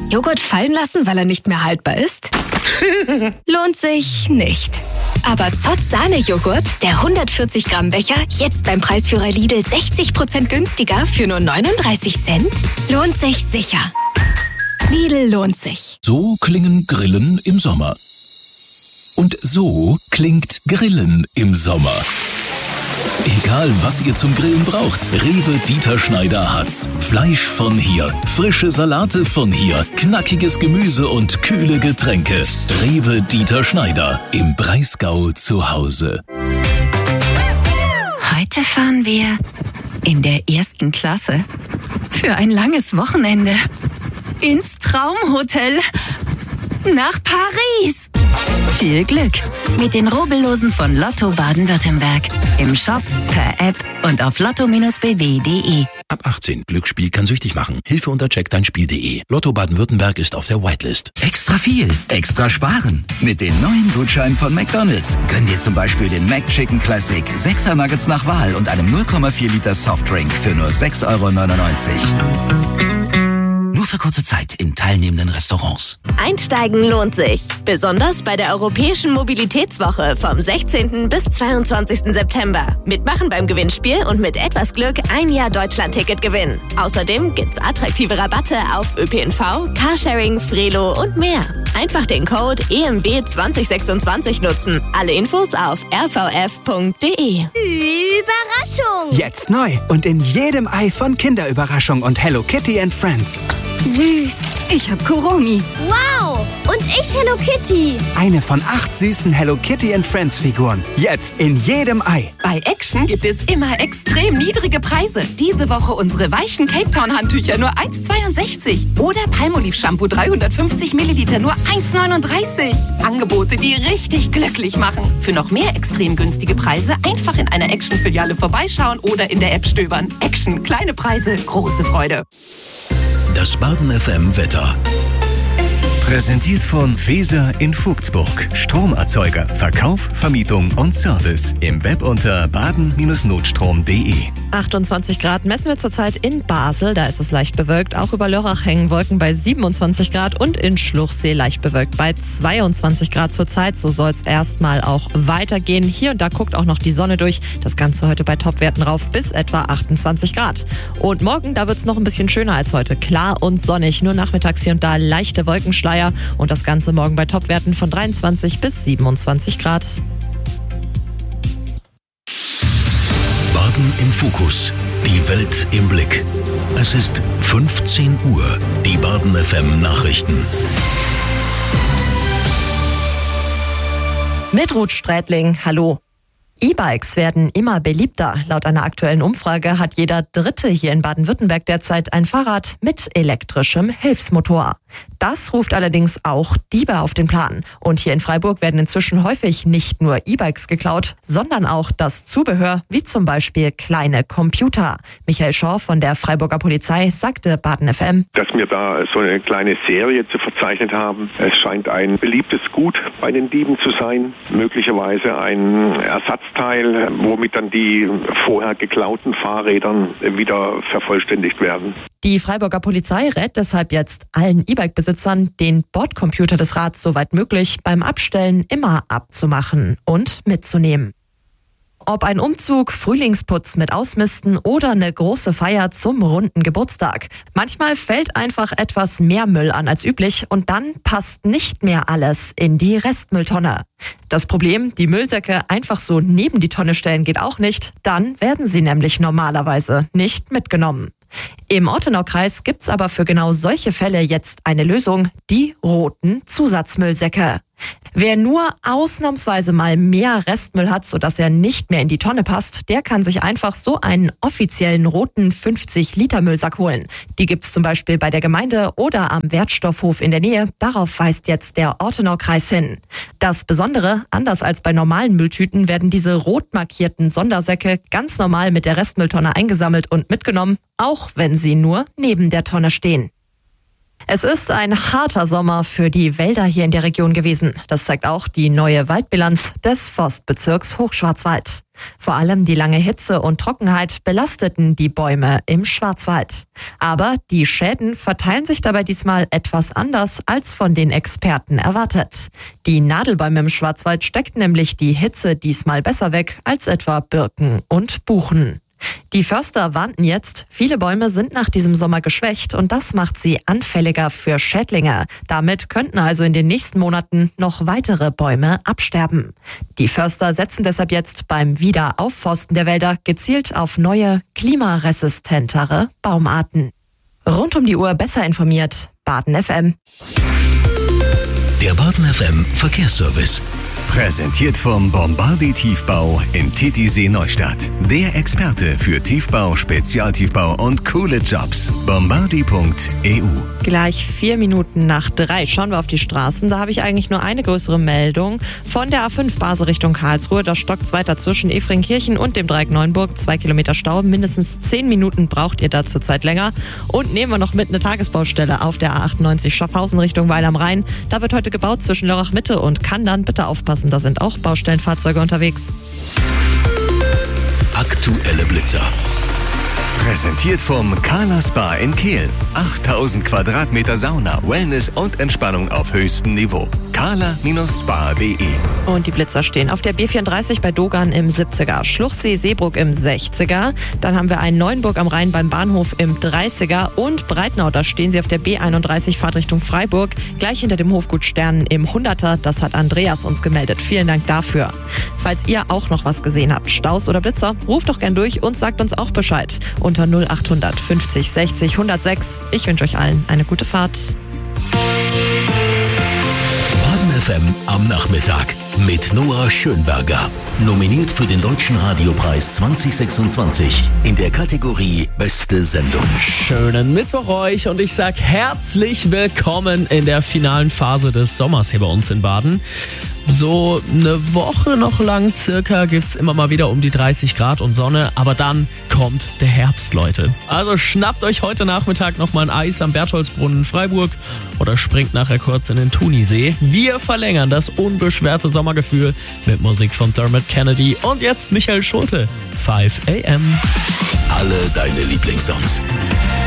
Joghurt fallen lassen, weil er nicht mehr haltbar ist? Lohnt sich nicht. Aber Zott Sahne-Joghurt, der 140 Gramm Becher, jetzt beim Preisführer Lidl 60% günstiger für nur 39 Cent? Lohnt sich sicher. Lidl lohnt sich. So klingen Grillen im Sommer. Und so klingt Grillen im Sommer. Egal, was ihr zum Grillen braucht, Rewe Dieter Schneider hat's. Fleisch von hier, frische Salate von hier, knackiges Gemüse und kühle Getränke. Rewe Dieter Schneider, im Breisgau zu Hause. Heute fahren wir in der 1. Klasse für ein langes Wochenende ins Traumhotel nach Paris. Viel Glück mit den Rubbellosen von Lotto Baden-Württemberg. Im Shop, per App und auf lotto-bw.de. Ab 18. Glücksspiel kann süchtig machen. Hilfe unter checkdeinspiel.de. Lotto Baden-Württemberg ist auf der Whitelist. Extra viel, extra sparen. Mit den neuen Gutscheinen von McDonald's. Gönn dir zum Beispiel den McChicken Classic, 6er Nuggets nach Wahl und einem 0,4 Liter Softdrink für nur 6,99 €. Nur für kurze Zeit in teilnehmenden Restaurants. Einsteigen lohnt sich. Besonders bei der Europäischen Mobilitätswoche vom 16. bis 22. September. Mitmachen beim Gewinnspiel und mit etwas Glück ein Jahr Deutschland-Ticket gewinnen. Außerdem gibt's attraktive Rabatte auf ÖPNV, Carsharing, Frelo und mehr. Einfach den Code EMW 2026 nutzen. Alle Infos auf rvf.de. Überraschung! Jetzt neu und in jedem Ei von Kinderüberraschung und Hello Kitty and Friends. Süß. Ich hab Kuromi. Wow! Und ich Hello Kitty. Eine von 8 süßen Hello Kitty and Friends Figuren. Jetzt in jedem Ei. Bei Action gibt es immer extrem niedrige Preise. Diese Woche unsere weichen Cape Town Handtücher nur 1,62. Oder Palmolive Shampoo 350 Milliliter nur 1,39. Angebote, die richtig glücklich machen. Für noch mehr extrem günstige Preise einfach in einer Action-Filiale vorbeischauen oder in der App stöbern. Action, kleine Preise, große Freude. Das Baden FM Wetter. Präsentiert von Feser in Vogtsburg. Stromerzeuger, Verkauf, Vermietung und Service. Im Web unter baden-notstrom.de. 28 Grad messen wir zurzeit in Basel. Da ist es leicht bewölkt. Auch über Lörrach hängen Wolken bei 27 Grad und in Schluchsee leicht bewölkt bei 22 Grad zurzeit. So soll es erstmal auch weitergehen. Hier und da guckt auch noch die Sonne durch. Das Ganze heute bei Topwerten rauf bis etwa 28 Grad. Und morgen, da wird es noch ein bisschen schöner als heute. Klar und sonnig. Nur nachmittags hier und da leichte Wolkenschleier. Und das Ganze morgen bei Topwerten von 23 bis 27 Grad. Baden im Fokus. Die Welt im Blick. Es ist 15 Uhr. Die Baden FM Nachrichten. Mit Ruth Strätling, hallo. E-Bikes werden immer beliebter. Laut einer aktuellen Umfrage hat jeder Dritte hier in Baden-Württemberg derzeit ein Fahrrad mit elektrischem Hilfsmotor. Das ruft allerdings auch Diebe auf den Plan. Und hier in Freiburg werden inzwischen häufig nicht nur E-Bikes geklaut, sondern auch das Zubehör, wie zum Beispiel kleine Computer. Michael Schor von der Freiburger Polizei sagte Baden FM: Dass wir da so eine kleine Serie zu verzeichnet haben. Es scheint ein beliebtes Gut bei den Dieben zu sein. Möglicherweise ein Ersatzteil, womit dann die vorher geklauten Fahrrädern wieder vervollständigt werden. Die Freiburger Polizei rät deshalb jetzt allen E-Bike-Besitzern, den Bordcomputer des Rads soweit möglich beim Abstellen immer abzumachen und mitzunehmen. Ob ein Umzug, Frühlingsputz mit Ausmisten oder eine große Feier zum runden Geburtstag. Manchmal fällt einfach etwas mehr Müll an als üblich und dann passt nicht mehr alles in die Restmülltonne. Das Problem, die Müllsäcke einfach so neben die Tonne stellen geht auch nicht. Dann werden sie nämlich normalerweise nicht mitgenommen. Im Ortenaukreis gibt's aber für genau solche Fälle jetzt eine Lösung, die roten Zusatzmüllsäcke. Wer nur ausnahmsweise mal mehr Restmüll hat, sodass er nicht mehr in die Tonne passt, der kann sich einfach so einen offiziellen roten 50-Liter-Müllsack holen. Die gibt's zum Beispiel bei der Gemeinde oder am Wertstoffhof in der Nähe. Darauf weist jetzt der Ortenaukreis hin. Das Besondere, anders als bei normalen Mülltüten, werden diese rot markierten Sondersäcke ganz normal mit der Restmülltonne eingesammelt und mitgenommen, auch wenn sie nur neben der Tonne stehen. Es ist ein harter Sommer für die Wälder hier in der Region gewesen. Das zeigt auch die neue Waldbilanz des Forstbezirks Hochschwarzwald. Vor allem die lange Hitze und Trockenheit belasteten die Bäume im Schwarzwald. Aber die Schäden verteilen sich dabei diesmal etwas anders als von den Experten erwartet. Die Nadelbäume im Schwarzwald steckten nämlich die Hitze diesmal besser weg als etwa Birken und Buchen. Die Förster warnten jetzt, viele Bäume sind nach diesem Sommer geschwächt und das macht sie anfälliger für Schädlinge. Damit könnten also in den nächsten Monaten noch weitere Bäume absterben. Die Förster setzen deshalb jetzt beim Wiederaufforsten der Wälder gezielt auf neue, klimaresistentere Baumarten. Rund um die Uhr besser informiert, Baden FM. Der Baden FM Verkehrsservice. Präsentiert vom Bombardier Tiefbau in Titisee Neustadt. Der Experte für Tiefbau, Spezialtiefbau und coole Jobs. Bombardier.eu. Gleich 4 Minuten nach 3 schauen wir auf die Straßen. Da habe ich eigentlich nur eine größere Meldung. Von der A5 Basel Richtung Karlsruhe, da stockt's weiter zwischen Efringkirchen und dem Dreieck Neuenburg. 2 Kilometer Stau, mindestens 10 Minuten braucht ihr da zurzeit länger. Und nehmen wir noch mit eine Tagesbaustelle auf der A98 Schaffhausen Richtung Weil am Rhein. Da wird heute gebaut zwischen Lörrach Mitte und Kandern. Bitte aufpassen. Da sind auch Baustellenfahrzeuge unterwegs. Aktuelle Blitzer. Präsentiert vom Carla Spa in Kehl. 8000 Quadratmeter Sauna, Wellness und Entspannung auf höchstem Niveau. carla-spa.de. Und die Blitzer stehen auf der B34 bei Dogan im 70er, Schluchsee-Seebrugg im 60er. Dann haben wir einen Neuenburg am Rhein beim Bahnhof im 30er und Breitnau, da stehen sie auf der B31 Fahrt Richtung Freiburg, gleich hinter dem Hofgut Sternen im 100er. Das hat Andreas uns gemeldet. Vielen Dank dafür. Falls ihr auch noch was gesehen habt, Staus oder Blitzer, ruft doch gern durch und sagt uns auch Bescheid. Unter 0800 50 60 106. Ich wünsche euch allen eine gute Fahrt. Baden FM am Nachmittag mit Noah Schönberger. Nominiert für den Deutschen Radiopreis 2026 in der Kategorie Beste Sendung. Schönen Mittwoch euch und ich sag herzlich willkommen in der finalen Phase des Sommers hier bei uns in Baden. So eine Woche noch lang circa gibt's immer mal wieder um die 30 Grad und Sonne, aber dann kommt der Herbst, Leute. Also schnappt euch heute Nachmittag nochmal ein Eis am Bertholdsbrunnen in Freiburg oder springt nachher kurz in den Thunisee. Wir verlängern das unbeschwerte Sommergefühl mit Musik von Dermot Kennedy und jetzt Michael Schulte, 5 AM. Alle deine Lieblingssongs.